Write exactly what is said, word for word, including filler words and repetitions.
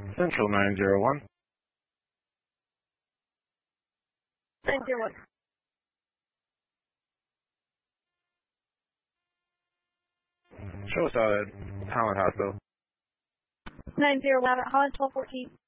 Central nine zero one. nine zero one. Show us out at Holland Hospital. nine zero one at Holland twelve fourteen.